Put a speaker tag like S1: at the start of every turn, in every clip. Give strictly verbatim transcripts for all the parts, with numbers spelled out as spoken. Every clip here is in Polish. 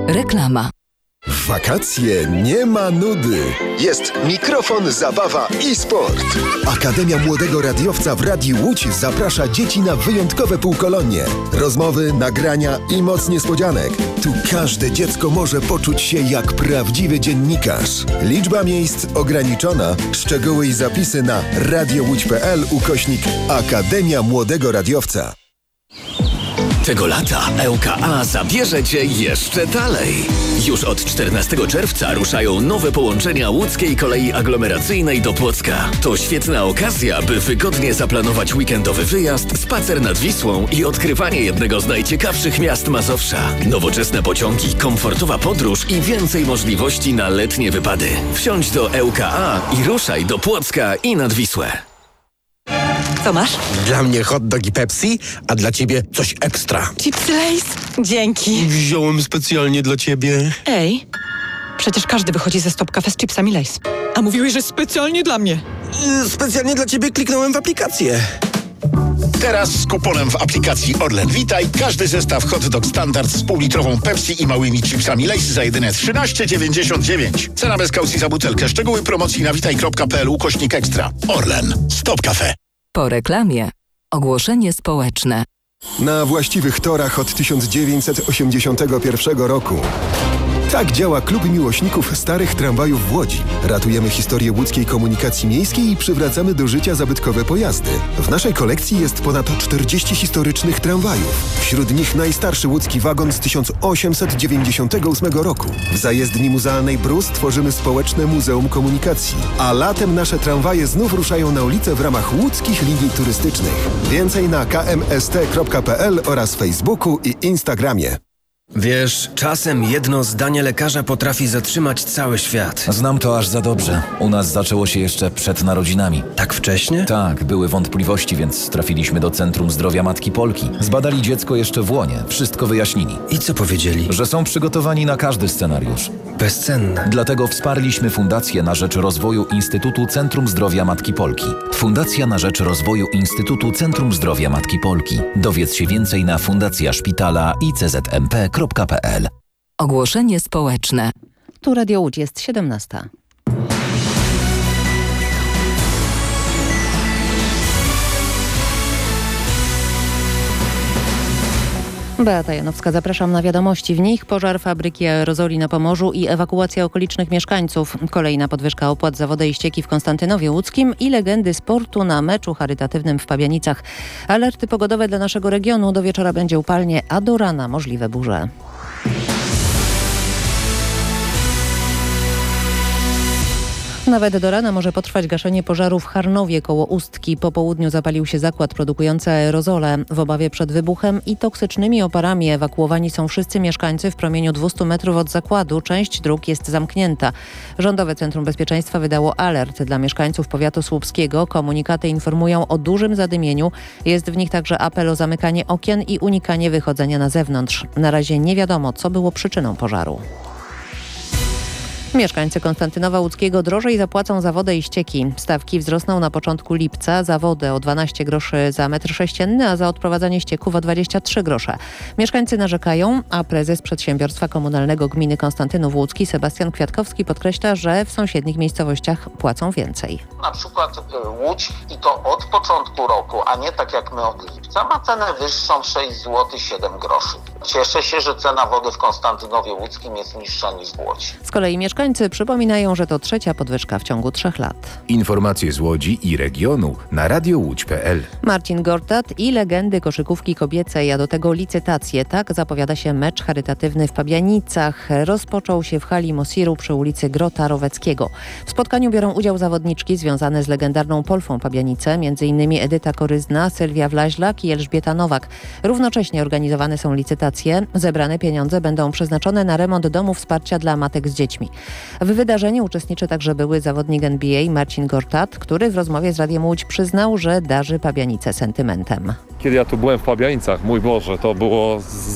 S1: Reklama.
S2: W wakacje nie ma nudy. Jest mikrofon, zabawa i sport. Akademia Młodego Radiowca w Radiu Łódź zaprasza dzieci na wyjątkowe półkolonie. Rozmowy, nagrania i moc niespodzianek. Tu każde dziecko może poczuć się jak prawdziwy dziennikarz. Liczba miejsc ograniczona. Szczegóły i zapisy na radiołódź.pl ukośnik Akademia Młodego Radiowca.
S3: Tego lata E U K A zabierze Cię jeszcze dalej. Już od czternastego czerwca ruszają nowe połączenia łódzkiej kolei aglomeracyjnej do Płocka. To świetna okazja, by wygodnie zaplanować weekendowy wyjazd, spacer nad Wisłą i odkrywanie jednego z najciekawszych miast Mazowsza. Nowoczesne pociągi, komfortowa podróż i więcej możliwości na letnie wypady. Wsiądź do E U K A i ruszaj do Płocka i nad Wisłę.
S4: Co masz?
S5: Dla mnie hot dog i Pepsi, a dla ciebie coś ekstra.
S4: Chipsy Lay's? Dzięki.
S5: Wziąłem specjalnie dla ciebie.
S4: Ej, przecież każdy wychodzi ze Stop Cafe z chipsami Lay's. A mówiłeś, że specjalnie dla mnie.
S5: Yy, specjalnie dla ciebie kliknąłem w aplikację.
S6: Teraz z kuponem w aplikacji Orlen Witaj każdy zestaw hot dog standard z półlitrową Pepsi i małymi chipsami Lay's za jedyne trzynaście dziewięćdziesiąt dziewięć. Cena bez kaucji za butelkę. Szczegóły promocji na witaj kropka p l ukośnik ekstra. Orlen. Stop Cafe.
S1: Po reklamie. Ogłoszenie społeczne.
S2: Na właściwych torach od tysiąc dziewięćset osiemdziesiątego pierwszego roku. Tak działa Klub Miłośników Starych Tramwajów w Łodzi. Ratujemy historię łódzkiej komunikacji miejskiej i przywracamy do życia zabytkowe pojazdy. W naszej kolekcji jest ponad czterdzieści historycznych tramwajów. Wśród nich najstarszy łódzki wagon z tysiąc osiemset dziewięćdziesiątego ósmego roku. W zajezdni muzealnej Brus tworzymy społeczne Muzeum Komunikacji. A latem nasze tramwaje znów ruszają na ulicę w ramach łódzkich linii turystycznych. Więcej na k m s t kropka p l oraz Facebooku i Instagramie.
S7: Wiesz, czasem jedno zdanie lekarza potrafi zatrzymać cały świat.
S8: Znam to aż za dobrze. U nas zaczęło się jeszcze przed narodzinami.
S7: Tak wcześnie?
S8: Tak, były wątpliwości, więc trafiliśmy do Centrum Zdrowia Matki Polki. Zbadali dziecko jeszcze w łonie, wszystko wyjaśnili.
S7: I co powiedzieli?
S8: Że są przygotowani na każdy scenariusz.
S7: Bezcenne.
S8: Dlatego wsparliśmy Fundację na rzecz rozwoju Instytutu Centrum Zdrowia Matki Polki. Fundacja na rzecz rozwoju Instytutu Centrum Zdrowia Matki Polki. Dowiedz się więcej na fundacja szpitala i c z m p kropka p l.
S1: Ogłoszenie społeczne.
S9: Tu Radio Łódź, jest siedemnasta. Beata Janowska, zapraszam na wiadomości. W nich pożar fabryki aerozoli na Pomorzu i ewakuacja okolicznych mieszkańców. Kolejna podwyżka opłat za wodę i ścieki w Konstantynowie Łódzkim i legendy sportu na meczu charytatywnym w Pabianicach. Alerty pogodowe dla naszego regionu. Do wieczora będzie upalnie, a do rana możliwe burze. Nawet do rana może potrwać gaszenie pożaru w Charnowie koło Ustki. Po południu zapalił się zakład produkujący aerozole. W obawie przed wybuchem i toksycznymi oparami ewakuowani są wszyscy mieszkańcy w promieniu dwieście metrów od zakładu. Część dróg jest zamknięta. Rządowe Centrum Bezpieczeństwa wydało alert dla mieszkańców powiatu słupskiego. Komunikaty informują o dużym zadymieniu. Jest w nich także apel o zamykanie okien i unikanie wychodzenia na zewnątrz. Na razie nie wiadomo, co było przyczyną pożaru. Mieszkańcy Konstantynowa Łódzkiego drożej zapłacą za wodę i ścieki. Stawki wzrosną na początku lipca, za wodę o dwanaście groszy za metr sześcienny, a za odprowadzanie ścieków o dwadzieścia trzy grosze. Mieszkańcy narzekają, a prezes Przedsiębiorstwa Komunalnego Gminy Konstantynów Łódzki Sebastian Kwiatkowski podkreśla, że w sąsiednich miejscowościach płacą więcej.
S10: Na przykład Łódź, i to od początku roku, a nie tak jak my od lipca, ma cenę wyższą sześć złotych siedem groszy. Cieszę się, że cena wody w Konstantynowie Łódzkim jest niższa niż w Łodzi.
S9: Z kolei mieszkańcy przypominają, że to trzecia podwyżka w ciągu trzech lat.
S11: Informacje z Łodzi i regionu na radiołódź kropka p l.
S9: Marcin Gortat i legendy koszykówki kobiecej, a do tego licytacje. Tak zapowiada się mecz charytatywny w Pabianicach. Rozpoczął się w hali Mosiru przy ulicy Grota Roweckiego. W spotkaniu biorą udział zawodniczki związane z legendarną Polfą Pabianice, m.in. Edyta Koryzna, Sylwia Wlaźlak i Elżbieta Nowak. Równocześnie organizowane są licytacje. Zebrane pieniądze będą przeznaczone na remont domu wsparcia dla matek z dziećmi. W wydarzeniu uczestniczy także były zawodnik N B A Marcin Gortat, który w rozmowie z Radiem Łódź przyznał, że darzy Pabianice sentymentem.
S12: Kiedy ja tu byłem w Pabianicach, mój Boże, to było z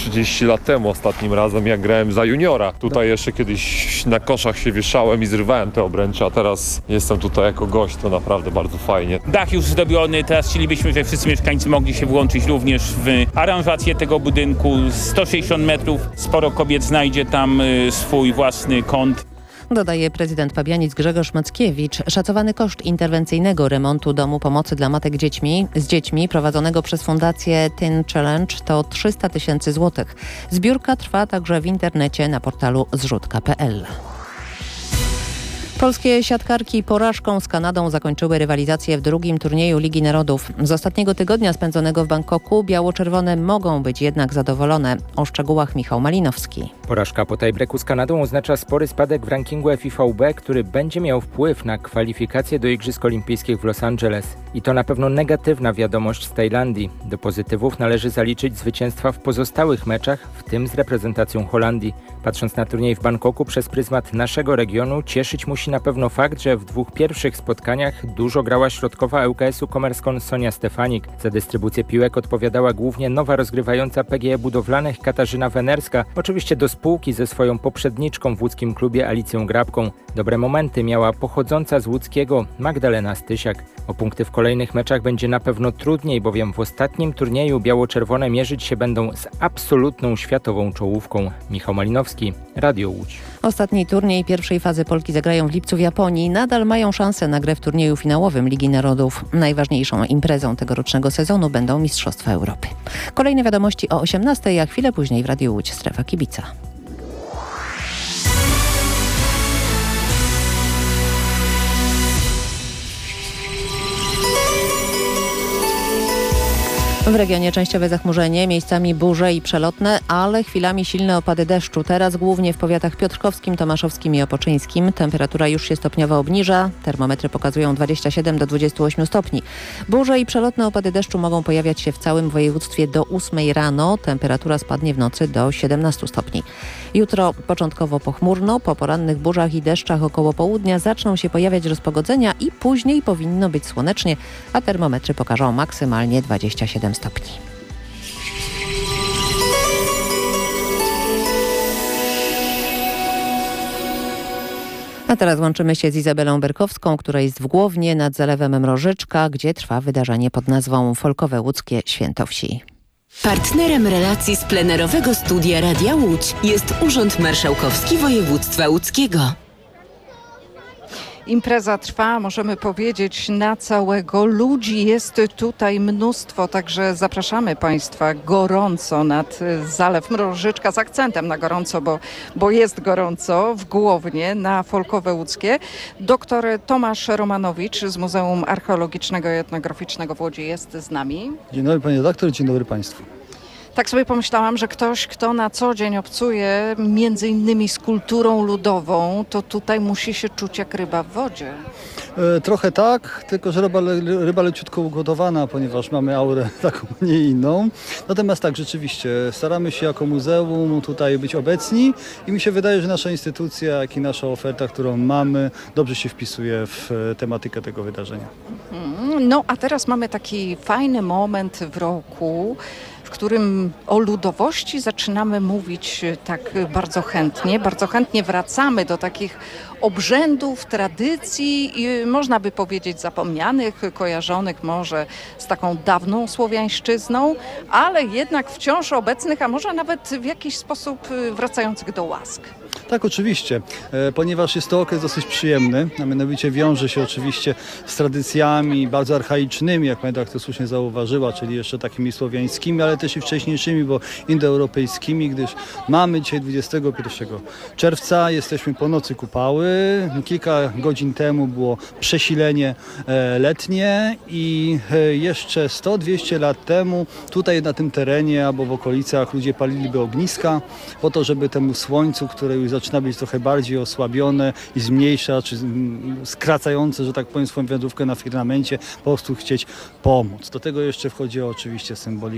S12: trzydzieści lat temu ostatnim razem, jak grałem za juniora. Tutaj jeszcze kiedyś na koszach się wieszałem i zrywałem te obręcze, a teraz jestem tutaj jako gość, to naprawdę bardzo fajnie.
S13: Dach już zdobiony, teraz chcielibyśmy, żeby wszyscy mieszkańcy mogli się włączyć również w aranżację tego budynku. sto sześćdziesiąt metrów, sporo kobiet znajdzie tam y, swój własny kąt.
S9: Dodaje prezydent Pabianic Grzegorz Mackiewicz. Szacowany koszt interwencyjnego remontu domu pomocy dla matek dziećmi, z dziećmi prowadzonego przez fundację Teen Challenge to trzysta tysięcy złotych. Zbiórka trwa także w internecie na portalu zrzutka kropka pe el. Polskie siatkarki porażką z Kanadą zakończyły rywalizację w drugim turnieju Ligi Narodów. Z ostatniego tygodnia spędzonego w Bangkoku biało-czerwone mogą być jednak zadowolone. O szczegółach Michał Malinowski.
S14: Porażka po tiebreaku z Kanadą oznacza spory spadek w rankingu F I V B, który będzie miał wpływ na kwalifikacje do Igrzysk Olimpijskich w Los Angeles. I to na pewno negatywna wiadomość z Tajlandii. Do pozytywów należy zaliczyć zwycięstwa w pozostałych meczach, w tym z reprezentacją Holandii. Patrząc na turniej w Bangkoku przez pryzmat naszego regionu, cieszyć musi na pewno fakt, że w dwóch pierwszych spotkaniach dużo grała środkowa L K S-u Commerzone Sonia Stefanik. Za dystrybucję piłek odpowiadała głównie nowa rozgrywająca P G E Budowlanych Katarzyna Wenerska, oczywiście do spółki ze swoją poprzedniczką w łódzkim klubie Alicją Grabką. Dobre momenty miała pochodząca z łódzkiego Magdalena Stysiak. O punkty w kolejnych meczach będzie na pewno trudniej, bowiem w ostatnim turnieju biało-czerwone mierzyć się będą z absolutną światową czołówką. Michał Malinowski, Radio Łódź.
S9: Ostatni turniej pierwszej fazy Polki zagrają w lipcu w Japonii. Nadal mają szansę na grę w turnieju finałowym Ligi Narodów. Najważniejszą imprezą tegorocznego sezonu będą Mistrzostwa Europy. Kolejne wiadomości o osiemnastej, a chwilę później w Radiu Łódź Strefa Kibica. W regionie częściowe zachmurzenie, miejscami burze i przelotne, ale chwilami silne opady deszczu. Teraz głównie w powiatach piotrkowskim, tomaszowskim i opoczyńskim. Temperatura już się stopniowo obniża. Termometry pokazują dwadzieścia siedem do dwudziestu ośmiu stopni. Burze i przelotne opady deszczu mogą pojawiać się w całym województwie do ósmej rano. Temperatura spadnie w nocy do siedemnastu stopni. Jutro początkowo pochmurno. Po porannych burzach i deszczach około południa zaczną się pojawiać rozpogodzenia i później powinno być słonecznie, a termometry pokażą maksymalnie dwadzieścia siedem stopni. A teraz łączymy się z Izabelą Berkowską, która jest w Głownie nad zalewem Mrożyczka, gdzie trwa wydarzenie pod nazwą Folkowe Łódzkie Święto Wsi.
S15: Partnerem relacji z plenerowego studia Radia Łódź jest Urząd Marszałkowski Województwa Łódzkiego.
S16: Impreza trwa, możemy powiedzieć, na całego. Ludzi jest tutaj mnóstwo, także zapraszamy Państwa gorąco nad Zalew Mrożyczka z akcentem na gorąco, bo, bo jest gorąco w Głownie na Folkowe Łódzkie. Doktor Tomasz Romanowicz z Muzeum Archeologicznego i Etnograficznego w Łodzi jest z nami.
S17: Dzień dobry Panie redaktor, dzień dobry Państwu.
S16: Tak sobie pomyślałam, że ktoś, kto na co dzień obcuje między innymi z kulturą ludową, to tutaj musi się czuć jak ryba w wodzie.
S17: E, trochę tak, tylko że ryba, ryba leciutko ugotowana, ponieważ mamy aurę taką, nie inną. Natomiast tak, rzeczywiście, staramy się jako muzeum tutaj być obecni i mi się wydaje, że nasza instytucja, jak i nasza oferta, którą mamy, dobrze się wpisuje w tematykę tego wydarzenia.
S16: No a teraz mamy taki fajny moment w roku, w którym o ludowości zaczynamy mówić tak bardzo chętnie. Bardzo chętnie wracamy do takich obrzędów, tradycji, można by powiedzieć zapomnianych, kojarzonych może z taką dawną słowiańszczyzną, ale jednak wciąż obecnych, a może nawet w jakiś sposób wracających do łask.
S17: Tak, oczywiście, e, ponieważ jest to okres dosyć przyjemny, a mianowicie wiąże się oczywiście z tradycjami bardzo archaicznymi, jak pani doktor słusznie zauważyła, czyli jeszcze takimi słowiańskimi, ale też i wcześniejszymi, bo indoeuropejskimi, gdyż mamy dzisiaj dwudziestego pierwszego czerwca, jesteśmy po nocy Kupały, kilka godzin temu było przesilenie e, letnie i e, jeszcze sto dwieście lat temu tutaj na tym terenie albo w okolicach ludzie paliliby ogniska po to, żeby temu słońcu, które już zaczyna być trochę bardziej osłabione i zmniejsza, czy skracające, że tak powiem, swoją wędrówkę na firmamencie, po prostu chcieć pomóc. Do tego jeszcze wchodzi oczywiście symbolika też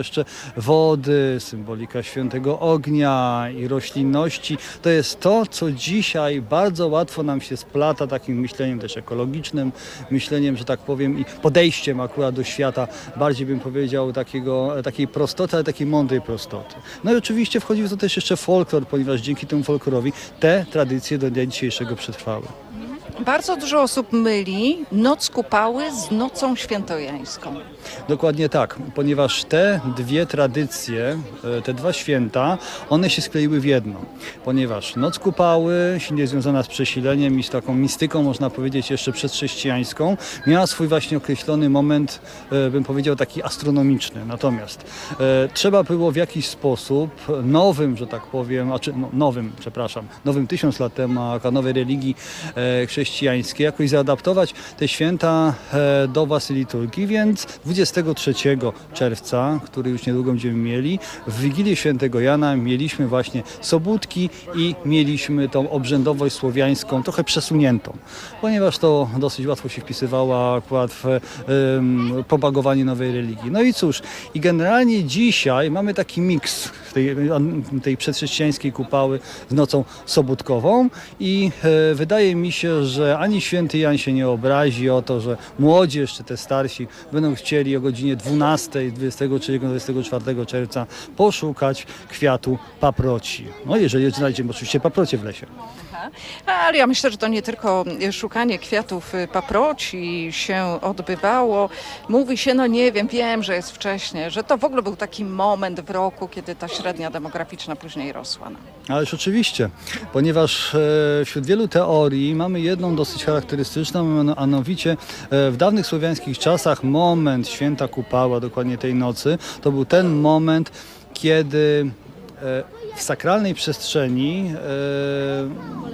S17: jeszcze wody, symbolika świętego ognia i roślinności. To jest to, co dzisiaj bardzo łatwo nam się splata takim myśleniem też ekologicznym, myśleniem, że tak powiem, i podejściem akurat do świata, bardziej bym powiedział takiego, takiej prostoty, ale takiej mądrej prostoty. No i oczywiście wchodzi w to też jeszcze folklor, ponieważ dzięki temu folklorowi te tradycje do dnia dzisiejszego przetrwały.
S16: Bardzo dużo osób myli noc kupały z nocą świętojańską.
S17: Dokładnie tak, ponieważ te dwie tradycje, te dwa święta, one się skleiły w jedno. Ponieważ noc kupały, silnie związana z przesileniem i z taką mistyką, można powiedzieć, jeszcze przedchrześcijańską, miała swój właśnie określony moment, bym powiedział, taki astronomiczny. Natomiast e, trzeba było w jakiś sposób nowym, że tak powiem, znaczy no, nowym, przepraszam, nowym tysiąc lat temu, a nowej religii e, chrześcijańskiej, jakoś zaadaptować te święta e, do własnej liturgii, więc dwudziestego trzeciego czerwca, który już niedługo będziemy mieli, w Wigilię Świętego Jana mieliśmy właśnie sobótki i mieliśmy tą obrzędowość słowiańską trochę przesuniętą, ponieważ to dosyć łatwo się wpisywało akurat w um, propagowanie nowej religii. No i cóż, i generalnie dzisiaj mamy taki miks tej, tej przedchrześcijańskiej kupały z nocą sobótkową i e, wydaje mi się, że ani święty Jan się nie obrazi o to, że młodzi, czy te starsi, będą chcieli o godzinie dwunastej, dwudziestego trzeciego do dwudziestego czwartego czerwca poszukać kwiatu paproci. No jeżeli znajdziemy oczywiście paprocie w lesie.
S16: Ale ja myślę, że to nie tylko szukanie kwiatów paproci się odbywało. Mówi się, no nie wiem, wiem, że jest wcześnie, że to w ogóle był taki moment w roku, kiedy ta średnia demograficzna później rosła. No.
S17: Ależ oczywiście, ponieważ e, wśród wielu teorii mamy jedną dosyć charakterystyczną, a mianowicie e, w dawnych słowiańskich czasach moment święta Kupała, dokładnie tej nocy, to był ten moment, kiedy e, w sakralnej przestrzeni e,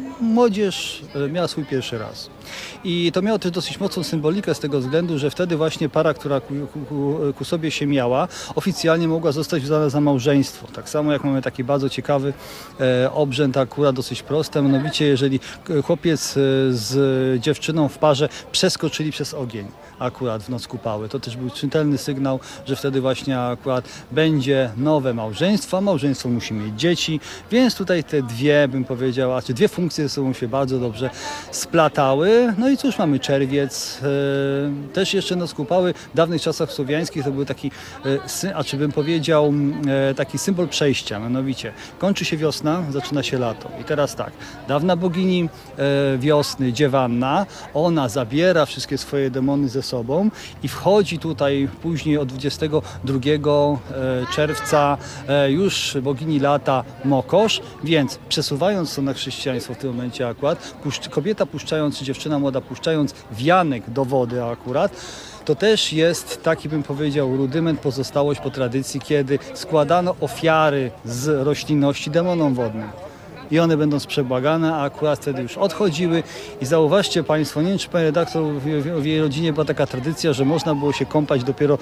S17: młodzież miała swój pierwszy raz. I to miało też dosyć mocną symbolikę z tego względu, że wtedy właśnie para, która ku, ku, ku sobie się miała, oficjalnie mogła zostać uznana za małżeństwo. Tak samo jak mamy taki bardzo ciekawy e, obrzęd, akurat dosyć prosty, mianowicie jeżeli chłopiec z dziewczyną w parze przeskoczyli przez ogień akurat w noc kupały. To też był czytelny sygnał, że wtedy właśnie akurat będzie nowe małżeństwo, a małżeństwo musi mieć dzieci, więc tutaj te dwie, bym powiedział, a czy dwie funkcje ze sobą się bardzo dobrze splatały. No i cóż, mamy czerwiec, e, też jeszcze noc kupały. W dawnych czasach słowiańskich to był taki, e, a czy bym powiedział, e, taki symbol przejścia, mianowicie kończy się wiosna, zaczyna się lato. I teraz tak, dawna bogini e, wiosny, dziewanna, ona zabiera wszystkie swoje demony ze sobą i wchodzi tutaj później od dwudziestego drugiego czerwca e, już bogini lata Mokosz, więc przesuwając to na chrześcijaństwo w tym momencie akurat, puszcz, kobieta puszczając, czy dziewczyna młoda puszczając wianek do wody akurat, to też jest taki, bym powiedział, rudyment, pozostałość po tradycji, kiedy składano ofiary z roślinności demonom wodnym. I one będą przebłagane, a akurat wtedy już odchodziły. I zauważcie Państwo, nie wiem czy Pani redaktor, w jej rodzinie była taka tradycja, że można było się kąpać dopiero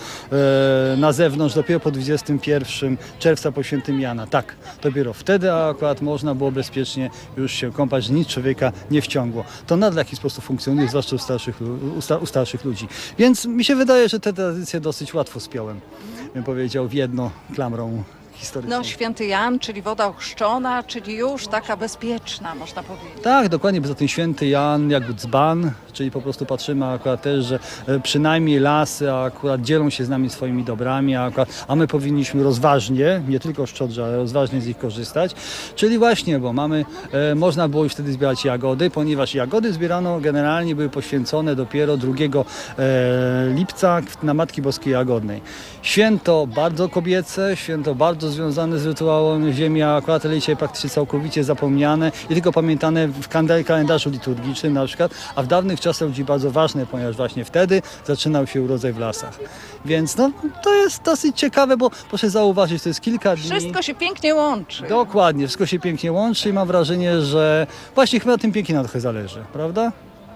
S17: e, na zewnątrz, dopiero po dwudziestego pierwszego czerwca po świętym Jana. Tak, dopiero wtedy akurat można było bezpiecznie już się kąpać, że nic człowieka nie wciągło. To nadal w jakiś sposób funkcjonuje, zwłaszcza u starszych, u, star, u starszych ludzi. Więc mi się wydaje, że te tradycje dosyć łatwo spiąłem, bym powiedział, w jedno klamrą.
S16: No, święty Jan, czyli woda ochrzczona, czyli już taka bezpieczna, można powiedzieć.
S17: Tak, dokładnie, poza tym święty Jan jakby dzban, czyli po prostu patrzymy akurat też, że przynajmniej lasy akurat dzielą się z nami swoimi dobrami, a, akurat, a my powinniśmy rozważnie, nie tylko szczodrze, ale rozważnie z nich korzystać. Czyli właśnie, bo mamy, e, można było już wtedy zbierać jagody, ponieważ jagody zbierano generalnie, były poświęcone dopiero drugiego e, lipca na Matki Boskiej Jagodnej. Święto bardzo kobiece, święto bardzo związane z rytuałem ziemi, a akurat dzisiaj praktycznie całkowicie zapomniane i tylko pamiętane w kalendarzu liturgicznym na przykład, a w dawnych czasach ludzi bardzo ważne, ponieważ właśnie wtedy zaczynał się urodzaj w lasach. Więc no, to jest dosyć ciekawe, bo proszę zauważyć, to jest kilka dni.
S16: Wszystko się pięknie łączy.
S17: Dokładnie, wszystko się pięknie łączy i mam wrażenie, że właśnie chyba na tym pięknie nam trochę zależy, prawda?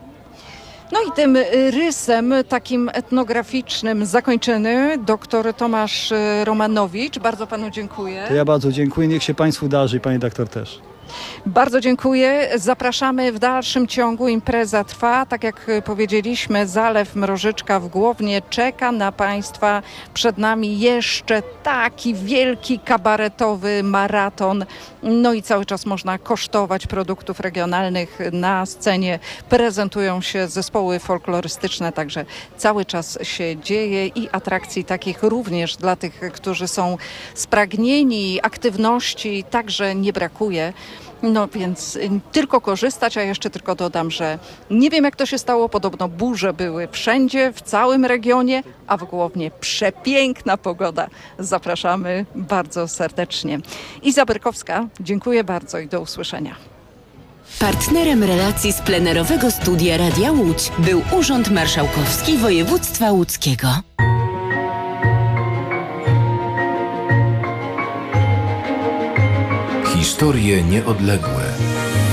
S16: No i tym rysem takim etnograficznym zakończony doktor Tomasz Romanowicz. Bardzo panu dziękuję.
S17: To ja bardzo dziękuję. Niech się Państwu darzy i Pani doktor też.
S16: Bardzo dziękuję. Zapraszamy w dalszym ciągu. Impreza trwa. Tak jak powiedzieliśmy, Zalew Mrożyczka w Głownie czeka na Państwa. Przed nami jeszcze taki wielki kabaretowy maraton. No i cały czas można kosztować produktów regionalnych. Na scenie prezentują się zespoły folklorystyczne, także cały czas się dzieje i atrakcji takich również dla tych, którzy są spragnieni aktywności, także nie brakuje. No więc tylko korzystać, a jeszcze tylko dodam, że nie wiem jak to się stało, podobno burze były wszędzie, w całym regionie, a w Głownie przepiękna pogoda. Zapraszamy bardzo serdecznie. Iza Berkowska, dziękuję bardzo i do usłyszenia.
S15: Partnerem relacji z plenerowego studia Radia Łódź był Urząd Marszałkowski Województwa Łódzkiego.
S11: Historie nieodległe.